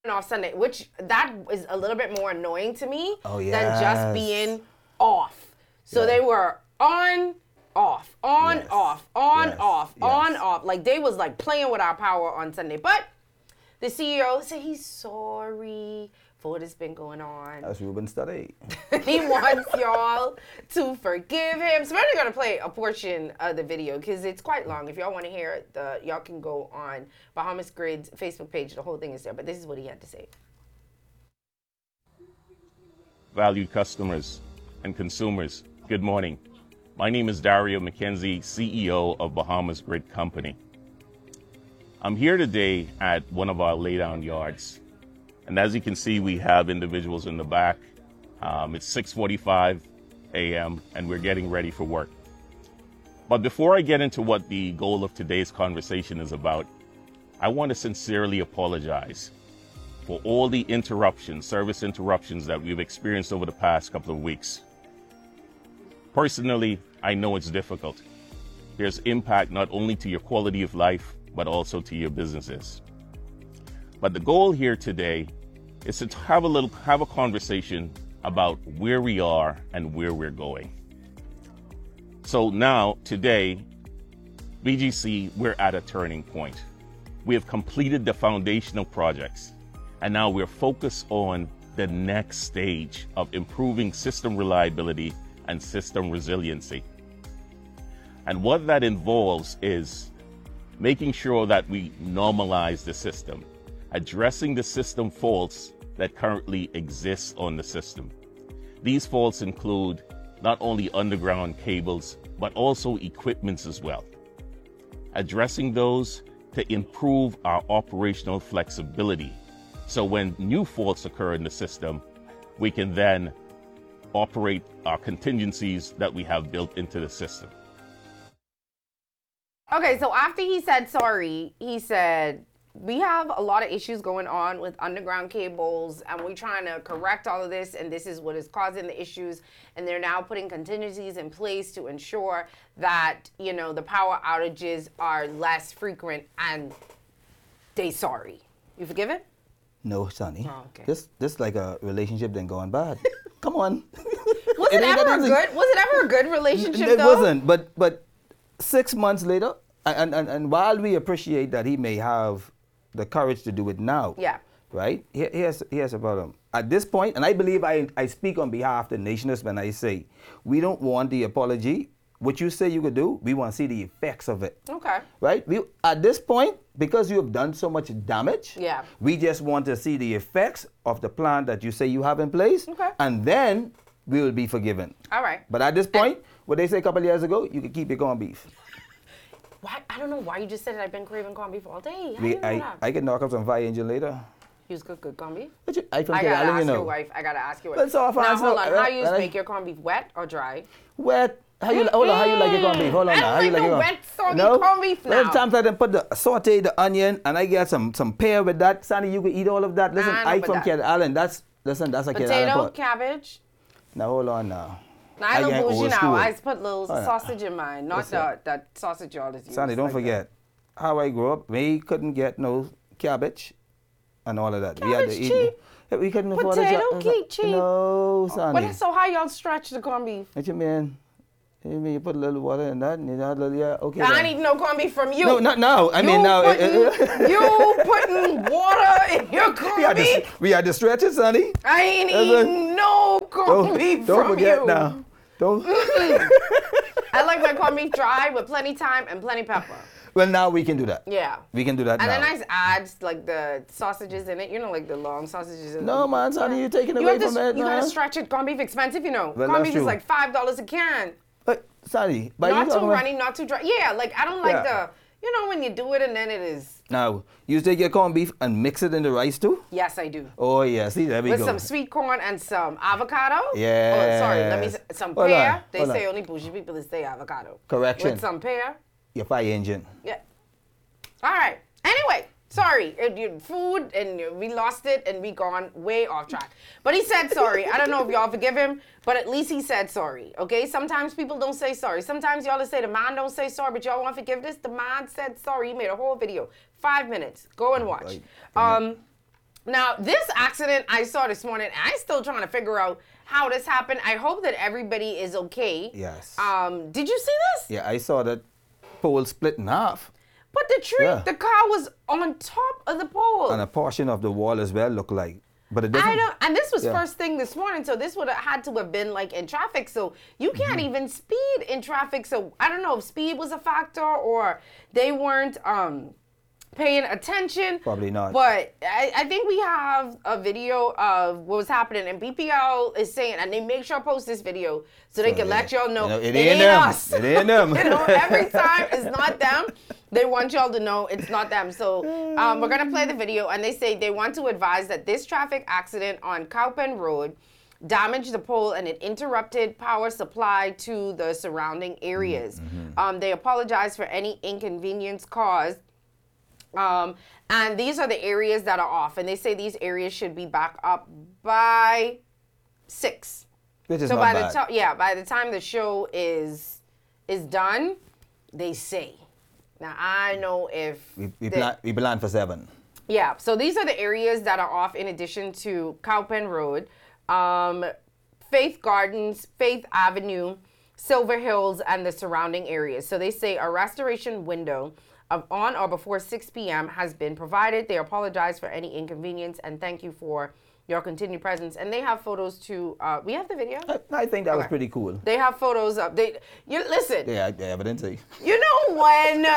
off Sunday, which that is a little bit more annoying to me yes. than just being off. So they were on, off, on, Yes. off, on, Yes. off, Yes. on, off. Like they was like playing with our power on Sunday. But the CEO said he's sorry for what has been going on. That's Ruben Study. He wants y'all to forgive him. So we're only gonna play a portion of the video because it's quite long. If y'all want to hear it, y'all can go on Bahamas Grid's Facebook page. The whole thing is there. But this is what he had to say. Valued customers and consumers, good morning. My name is Dario McKenzie, CEO of Bahamas Grid Company. I'm here today at one of our laydown yards. And as you can see, we have individuals in the back. It's 6:45 a.m. and we're getting ready for work. But before I get into what the goal of today's conversation is about, I want to sincerely apologize for all the interruptions, service interruptions that we've experienced over the past couple of weeks. Personally, I know it's difficult. There's impact not only to your quality of life, but also to your businesses. But the goal here today is to have a conversation about where we are and where we're going. So now, today, BGC, we're at a turning point. We have completed the foundational projects, and now we're focused on the next stage of improving system reliability and system resiliency. And what that involves is making sure that we normalize the system, addressing the system faults that currently exist on the system. These faults include not only underground cables, but also equipments as well. Addressing those to improve our operational flexibility. So when new faults occur in the system, we can then operate our contingencies that we have built into the system. Okay, so after he said sorry, he said, we have a lot of issues going on with underground cables and we're trying to correct all of this and this is what is causing the issues, and they're now putting contingencies in place to ensure that, you know, the power outages are less frequent, and they sorry. You forgive it? No, Sonny. Oh, okay. This like a relationship then going bad. Come on. Was it ever a good relationship It though? wasn't, but 6 months later, and while we appreciate that he may have the courage to do it now, Yeah. right? Here's a problem. At this point, and I believe I speak on behalf of the nationists when I say we don't want the apology. What you say you could do, we want to see the effects of it. Okay. Right? At this point, because you have done so much damage, Yeah. we just want to see the effects of the plan that you say you have in place, Okay. and then we will be forgiven. All right. But at this point, what they say a couple of years ago, you can keep your corned beef. Why? I don't know why you just said that I've been craving corned beef all day. How do you know that? I can knock up some fire engine later. You cook good corned beef? I from I St. gotta Allen, ask you know. your wife. I gotta ask your wife. But so far, now, it's hold not- on. How you I- make your corned beef? Wet or dry? Wet. How you like your corned beef? Hold on I now. don't How you like like no your wet, soggy corned beef now. Sometimes I then saute the onion and I get some pear with that. Sandy, you can eat all of that. Listen, Nah, I know I about from that. St. Allen. That's a St. Allen Potato, pot. cabbage. Now hold on now. Now I get know bougie old now. school. I just put little Hold on. sausage in mine, not Listen. that sausage y'all is using. Sandy, don't forget how I grew up. We couldn't get no cabbage and all of that. We had to Cabbage eat. cheap. We couldn't afford Potato it. cheap. No, Sandy. But so how y'all stretch the corned beef? What you mean? You put a little water in that and you add a little, yeah, okay. I then. need no corned beef from you. No, not now. I mean You now. you putting water in your corned beef? We had to stretch it, Sonny. I ain't eating no corned beef Don't from forget you. now. Don't. I like my corned beef dry with plenty thyme and plenty pepper. Well, now we can do that. Yeah. We can do that And now. then I just add like the sausages in it. You know, like the long sausages. In No, man, Sonny, you're taking You away have to, from it, you man. gotta stretch it. Corned beef expensive, you know. Well, Corned that's beef is true. like $5 a can. But, Sonny, but Not you too talking about- runny, not too dry. Yeah, like I don't like Yeah. you know, when you do it and then it is. Now, you take your corned beef and mix it in the rice too? Yes, I do. Oh, yeah. See, there we With go. some sweet corn and some avocado. Yes. Oh, sorry. Let me some Hold pear. on, They hold say on. only bougie people say avocado. Correction. With some pear. Your fire engine. Yeah. All right. Anyway, sorry. Food and we lost it and we gone way off track. But he said sorry. I don't know if y'all forgive him, but at least he said sorry. Okay. Sometimes people don't say sorry. Sometimes y'all just say the man don't say sorry, but y'all want forgiveness. The man said sorry. He made a whole video, 5 minutes. Go and watch. Right. Now, this accident I saw this morning, I'm still trying to figure out how this happened. I hope that everybody is okay. Yes. Did you see this? Yeah, I saw that pole split in half. But the tree, Yeah. the car was on top of the pole. And a portion of the wall as well looked like. But it doesn't. I don't, and this was Yeah. first thing this morning, so this would have had to have been like in traffic. So you can't even speed in traffic. So I don't know if speed was a factor or they weren't paying attention. Probably not. But I think we have a video of what was happening, and BPL is saying, and they make sure I post this video so they can let y'all know, You know, it ain't them. us. It ain't them. You know, every time it's not them. They want y'all to know it's not them. So we're going to play the video, and they say they want to advise that this traffic accident on Cowpen Road damaged the pole and it interrupted power supply to the surrounding areas. They apologize for any inconvenience caused. And these are the areas that are off, and they say these areas should be back up by 6. Which is So not by bad. the time, by the time the show is done, they say. Now I know if we plan for 7. yeah. So these are the areas that are off in addition to Cowpen Road, Faith Gardens, Faith Avenue, Silver Hills, and the surrounding areas. So they say a restoration window of on or before 6 p.m. has been provided. They apologize for any inconvenience and thank you for your continued presence. And they have photos too. We have the video. I think that was Okay. pretty cool. They have photos of listen. Yeah, evidently. You know when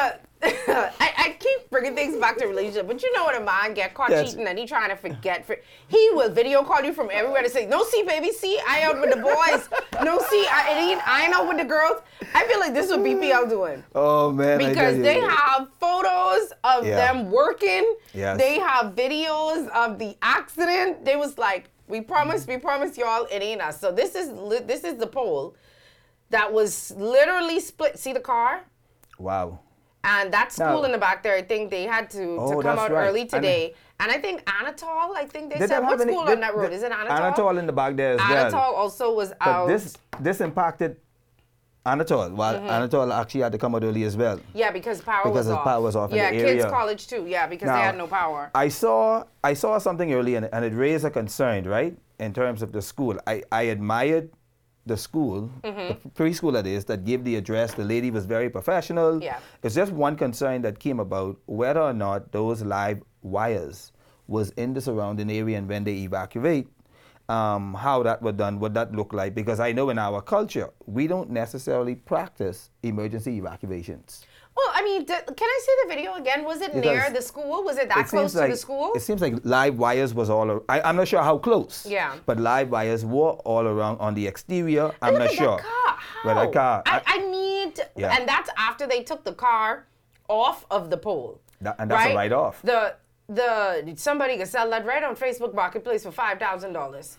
I keep bringing things back to relationship, but you know when a man get caught Yes. cheating and he trying to forget, he will video call you from everywhere to say, no, see, baby, see, I out with the boys. No, see, I ain't out with the girls. I feel like this is what BPL doing. Oh man. I Because tell you. they have photos of Yeah. them working. Yes. They have videos of the accident. They was like, we promise y'all it ain't us. So this is the pole that was literally split. See the car? Wow. And that school No. in the back there, I think they had to Oh, come that's out right. early today. And I think Anatol, they They said, don't what have any- school they- on that road? they- Is it Anatol? Anatol in the back there as well. Anatol also was But out. this impacted Anatol. While Anatol actually had to come out early as well. Yeah, because power Because was the off. power was off in Yeah, the kids area. college too. Yeah, because they Now, had no power. I saw something early and it raised a concern, right? In terms of the school. I admired the school, the preschool that is, that gave the address. The lady was very professional. Yeah. It's just one concern that came about whether or not those live wires was in the surrounding area and when they evacuate, how that was done, what that look like. Because I know in our culture, we don't necessarily practice emergency evacuations. Well, I mean, can I see the video again? Was it near Because the school? Was it that It close seems to like- the school? It seems like live wires was I'm not sure how close. Yeah. But live wires were all around on the exterior. I'm Look not at sure. that car. How? But that car. I need, Yeah. and that's after they took the car off of the pole. And that's a right? write-off. Somebody can sell that right on Facebook Marketplace for $5,000.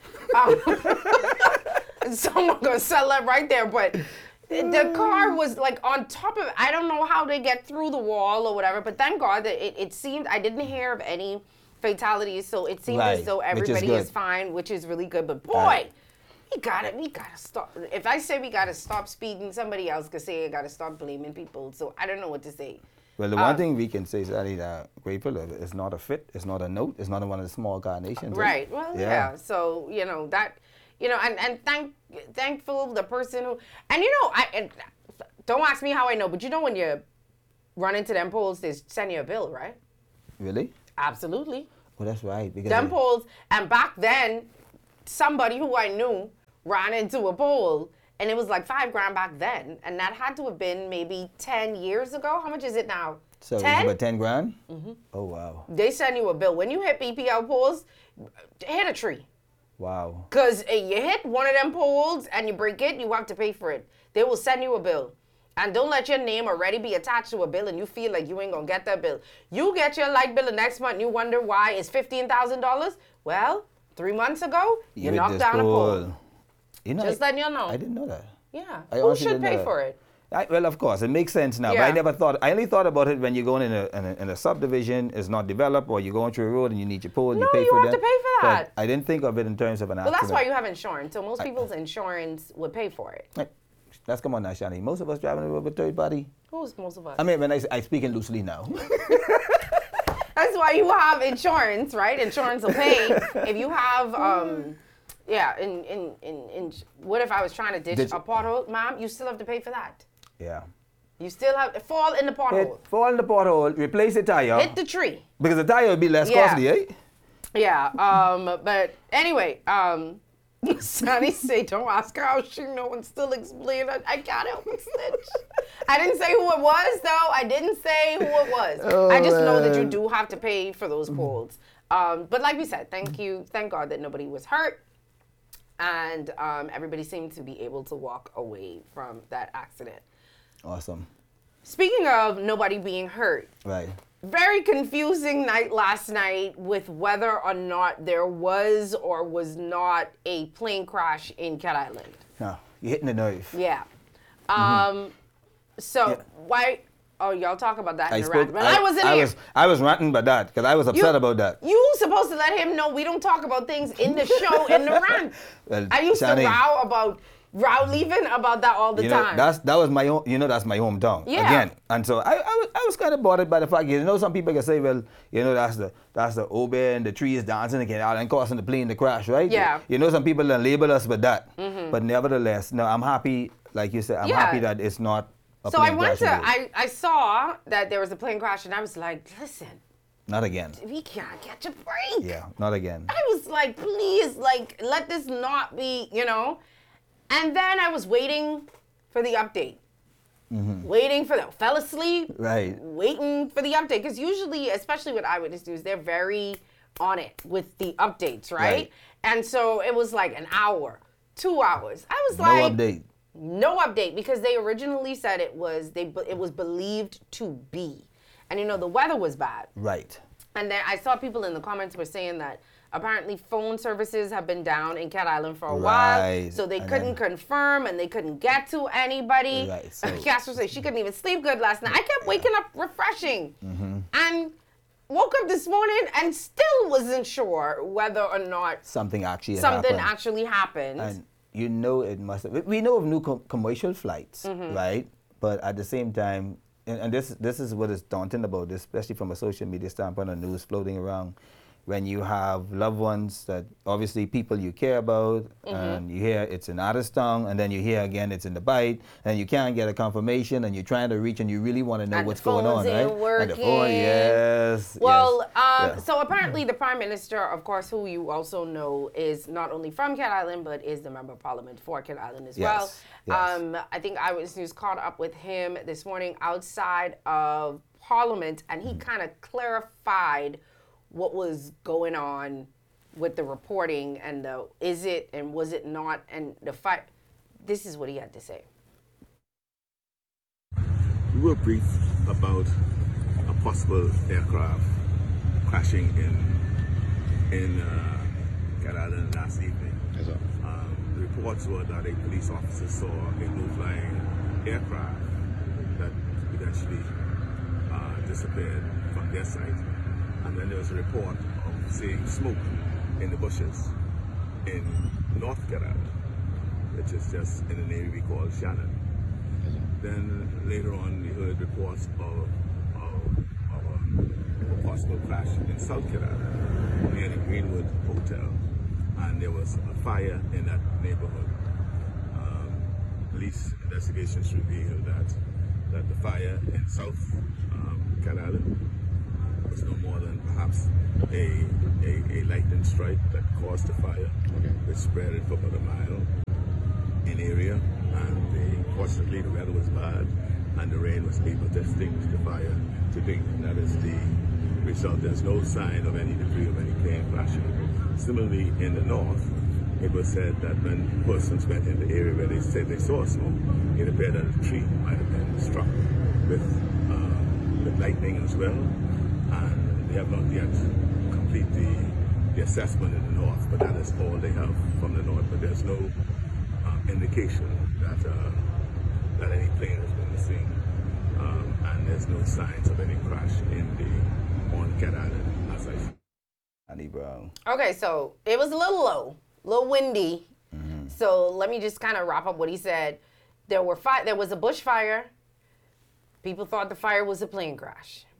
Someone gonna sell that right there, but the car was like on top of it. I don't know how they get through the wall or whatever, but thank God that it seemed, I didn't hear of any fatalities, so it seemed as Right, though which is everybody good. is fine, which is really good. But boy, Right. we gotta stop. If I say we gotta stop speeding, somebody else could say I gotta stop blaming people. So I don't know what to say. Well, the one thing we can say is that grateful of it. It's not a fit. It's not a note. It's not one of the small car nations. Right. Well, yeah. So and thankful the person who, and don't ask me how I know, but when you run into them poles, they send you a bill, right? Really? Absolutely. Well, that's right. Because Them poles, and back then, somebody who I knew ran into a pole, and it was like $5,000 back then, and that had to have been maybe 10 years ago. How much is it now? So it's 10? about 10 grand? Mm-hmm. Oh, wow. They send you a bill. When you hit BPL poles, hit a tree. Wow. Because you hit one of them poles and you break it, you have to pay for it. They will send you a bill. And don't let your name already be attached to a bill and you feel like you ain't going to get that bill. You get your light bill the next month and you wonder why it's $15,000. Well, 3 months ago, you hit knocked this down a pole. pole. You know, Just letting you know. I didn't know that. Yeah. I Who honestly should didn't know pay that. for it? Well, of course, it makes sense now. Yeah. But I only thought about it when you're going in a subdivision, it's not developed, or you're going through a road and you need your pole, No, you pay you for have that. to pay for that. But I didn't think of it in terms of an Well, accident. that's why you have insurance. So most people's insurance would pay for it. Hey, let's come on now, Shani. Most of us driving with a third party. Who's most of us? I mean, when I speak in loosely now. That's why you have insurance, right? Insurance will pay. If you have, what if I was trying to ditch a pothole, ma'am? You still have to pay for that. Yeah. You still have to fall in the pothole. Fall in the pothole, replace the tire. Hit the tree. Because the tire would be less costly, eh? Yeah. But anyway, Sonny say, don't ask her how she know and still explain it. I can't help but snitch. I didn't say who it was, though. I didn't say who it was. I just know that you do have to pay for those poles. But like we said, thank God that nobody was hurt. And everybody seemed to be able to walk away from that accident. Awesome. Speaking of nobody being hurt. Right. Very confusing night last night with whether or not there was or was not a plane crash in Cat Island. No, you're hitting the nerve. Yeah. Why? Oh, y'all talk about that in the rant. But I wasn't here. I was ranting about that because I was upset about that. You supposed to let him know we don't talk about things in the show in the rant. Well, I used to row leaving about that all the time. That was my own. That's my hometown. Yeah. Again, and so I was kind of bothered by the fact. Some people can say, well, that's the obeah and the trees dancing again and causing the plane to crash, right? Yeah. Some people then label us with that. But nevertheless, no, I'm happy. Like you said, I'm happy that it's not. So I saw that there was a plane crash, and I was like, listen. Not again. We can't catch a break. Yeah, not again. I was like, please, let this not be, And then I was waiting for the update. Fell asleep. Right. Waiting for the update. Because usually, especially with Eyewitness News, they're very on it with the updates, right? And so it was like an hour, 2 hours. I was like... No update, because they originally said it was believed to be. And the weather was bad. Right. And then I saw people in the comments were saying that apparently phone services have been down in Cat Island for a while. So they couldn't confirm and they couldn't get to anybody. Right. So, Castro said she couldn't even sleep good last night. I kept waking up refreshing. And woke up this morning and still wasn't sure whether or not something actually happened. And it must have. We know of new commercial flights, right? But at the same time, and this is what is daunting about this, especially from a social media standpoint, and news floating around, when you have loved ones that obviously people you care about, and you hear it's in Adderstown, and then you hear again it's in the Bight, and you can't get a confirmation, and you're trying to reach, and you really want to know what's going on, right? Working. And the phone, yes. Well, so apparently the Prime Minister, of course, who you also know is not only from Cat Island, but is the Member of Parliament for Cat Island as well. Yes. I think Eyewitness News caught up with him this morning outside of Parliament, and he kind of clarified what was going on with the reporting and the is it and was it not and the fight. This is what he had to say. We were briefed about a possible aircraft crashing in Cat Island last evening. Yes, sir. The reports were that a police officer saw a low-flying aircraft that eventually disappeared from their site. And then there was a report of seeing smoke in the bushes in North Cat Island, which is just in an area we call Shannon. Then later on, we heard reports of a possible crash in South Cat Island near the Greenwood Hotel, and there was a fire in that neighborhood. Police investigations revealed that the fire in South Cat Island was no more than perhaps a lightning strike that caused the fire, which spread it for about a mile in area, and fortunately the weather was bad and the rain was able to extinguish the fire to date. That is the result. There's no sign of any debris of any plane crashing. Similarly, in the north, it was said that when persons went in the area where they said they saw smoke, it appeared that a tree might have been struck with lightning as well. And they have not yet completed the assessment in the north, but that is all they have from the north. But there's no indication that any plane has been seen, and there's no signs of any crash on Cat Island, as I see. Andy Brown. Okay, so it was a little windy. So let me just kind of wrap up what he said. There was a bushfire. People thought the fire was a plane crash.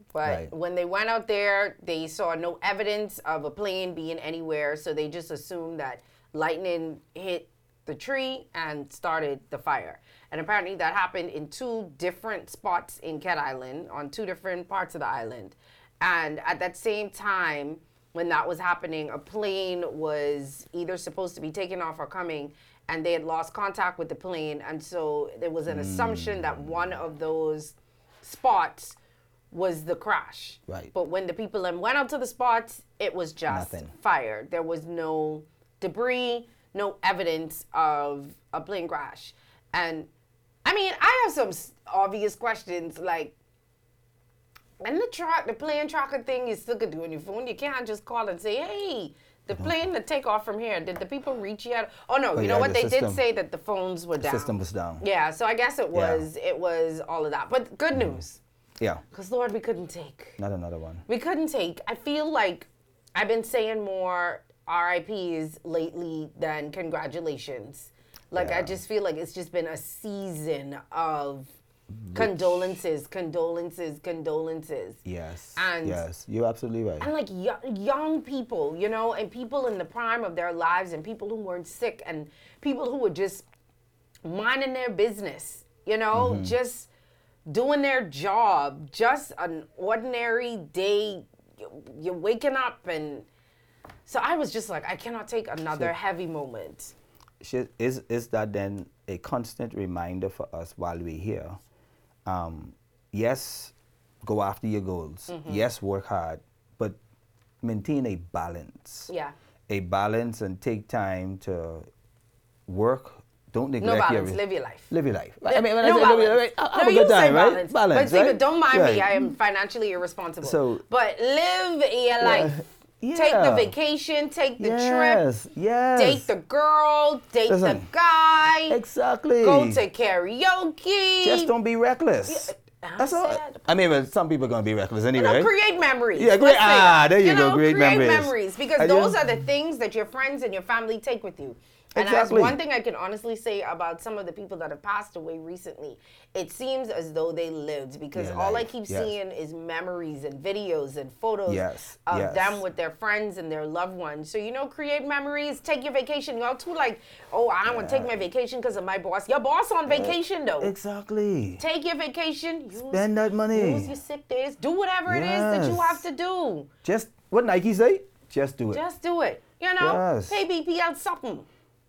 But Right. when they went out there, they saw no evidence of a plane being anywhere, so they just assumed that lightning hit the tree and started the fire. And apparently that happened in 2 different spots in Cat Island, on 2 different parts of the island. And at that same time, when that was happening, a plane was either supposed to be taking off or coming, and they had lost contact with the plane. And so there was an assumption that one of those spots was the crash. Right. But when the people then went out to the spots, it was just Nothing. fire. There was no debris, no evidence of a plane crash. And I mean, I have some obvious questions, like, and the plane tracker thing you still could do on your phone. You can't just call and say, hey, the plane to take off from here. Did the people reach yet? Oh no, you know yeah, what? the They system. did say that the phones were down. System was down. Yeah, so I guess it was all of that. But good news. Yeah. Because Lord, we couldn't take. Not another one. We couldn't take. I feel like I've been saying more RIPs lately than congratulations. Like I Yeah. just feel like it's just been a season of condolences. Yes. And- yes. You're absolutely right. And like young people, you know, and people in the prime of their lives, and people who weren't sick, and people who were just minding their business, you know, just doing their job, just an ordinary day. You're waking up, and so I was just like, I cannot take another heavy moment. Is that then a constant reminder for us while we're here? Yes, go after your goals. Yes, work hard, but maintain a balance. Yeah. A balance, and take time to work. Don't neglect No your balance. Live your life. Live your life. I mean, when No I say live your balance. life, have No, a you good say time, right? balance. Balance, But see, right? but don't mind me. Right. I am financially irresponsible. So- but live your life. Yeah. Take the vacation. Take the trip. Yes, yes. Date the girl. Date the Listen. guy. Exactly. Go to karaoke. Just don't be reckless. I That's all. said- I mean, well, some people are going to be reckless anyway. You know, right? create memories. Yeah, Let's say that. there you go, create create memories. because I those just- are the things that your friends and your family take with you. And that's Exactly. one thing I can honestly say about some of the people that have passed away recently. It seems as though they lived, because Yeah, all I life. keep Yes. seeing is memories and videos and photos Yes, of yes. them with their friends and their loved ones. So, you know, create memories, take your vacation. Y'all too like, oh, I don't want to take my vacation because of my boss. Your boss on vacation though. Exactly. Take your vacation. Spend that money. Use your sick days. Do whatever it is that you Yes. have to do. Just, what Nike say? Just do it. Just do it. You know, Yes. pay BPL something.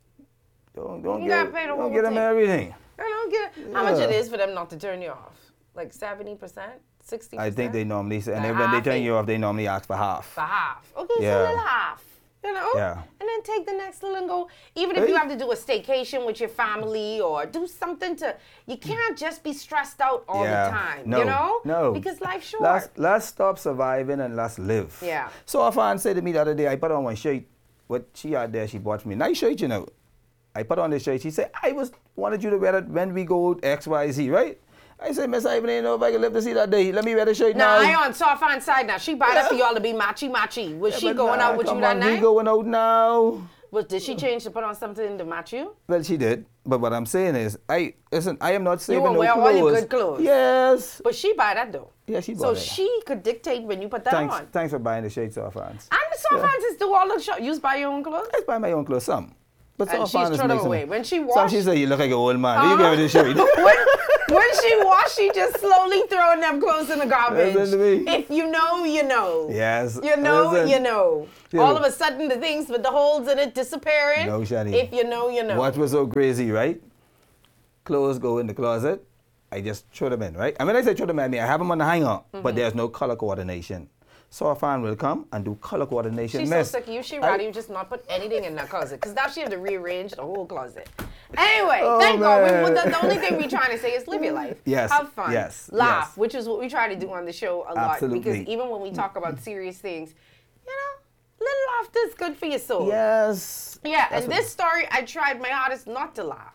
Don't You get, gotta pay the don't whole get them thing. everything. I don't get how much Yeah. it is for them not to turn you off. Like 70%, 60%. I think they normally say, and Like then when they half turn it. you off, they normally ask for half. for half. Okay, so Yeah. a little half. You know? Yeah. And then take the next little and go. Even if you have to do a staycation with your family or do something to, you can't just be stressed out all the time. No, you know? no. Because life's short. Let's stop surviving and let's live. Yeah. So a fan said to me the other day, I put on one shirt. What she out there, she bought for me. Nice shirt, you know. I put on this shirt. She said, wanted you to wear it when we go X, Y, Z, right? I said, Miss, I even didn't know if I could live to see that day. Let me wear the shirt Now, now. I on soft on side now. She bought it for y'all to be matchy. Was she But going nah, out with you come that on, night? We going out now. Did she change to put on something to match you? Well, she did. But what I'm saying is, I am not saving will no wear clothes. all your good clothes. Yes. But she buy that though. Yeah, she So bought it. she could dictate when you put that on. Thanks for buying the shirt, Soft Fans. And the soft hands do all the you buy your own clothes? I buy my own clothes, some. But And Soft she's Fans thrown makes away. them. When she Some wash, she say, you look like an old man. You give her the shirt. when she wash, she just slowly throwing them clothes in the garbage. Listen to me. If you know, you know. Yes. You know, Listen. you know. Yeah. All of a sudden, the things with the holes in it disappearing. No, Shani. If you know, you know. What was so crazy, right? Clothes go in the closet. I just throw them in, right? I mean, I say throw them in, I mean, I have them on the hanger, but there's no color coordination. So a fan will come and do color coordination. She's mess. so sick of you. She rather you just not put anything in that closet. Because now she had to rearrange the whole closet. Anyway, Oh, thank God. man. The only thing we're trying to say is live your life. Yes, Have fun. yes, Laugh, yes. which is what we try to do on the show a lot. Absolutely. Because even when we talk about serious things, you know, little laughter is good for your soul. Yes. Yeah, That's and what- this story, I tried my hardest not to laugh.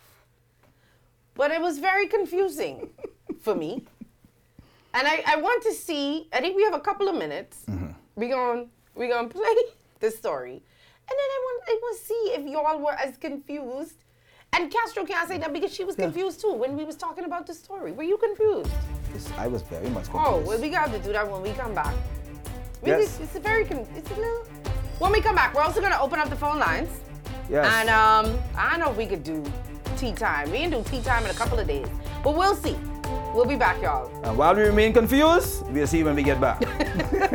But it was very confusing for me. And I want to see, I think we have a couple of minutes. Mm-hmm. We're gonna play the story. And then I want to see if y'all were as confused. And Castro can't say that because she was confused too when we was talking about the story. Were you confused? I was very much Oh, confused. well, we got to do that when we come back. I mean, Yes. it's a little. When we come back, we're also gonna open up the phone lines. Yes. And I don't know if we could do tea time. We can do tea time in a couple of days, but we'll see. We'll be back, y'all. And while we remain confused, we'll see when we get back.